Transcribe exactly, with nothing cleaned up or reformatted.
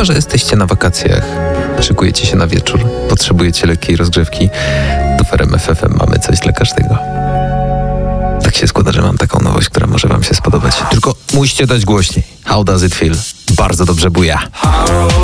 Chyba że jesteście na wakacjach, szykujecie się na wieczór, potrzebujecie lekkiej rozgrzewki, to w R M F F M mamy coś dla każdego. Tak się składa, że mam taką nowość, która może wam się spodobać. Tylko musicie dać głośniej. How does it feel? Bardzo dobrze buja.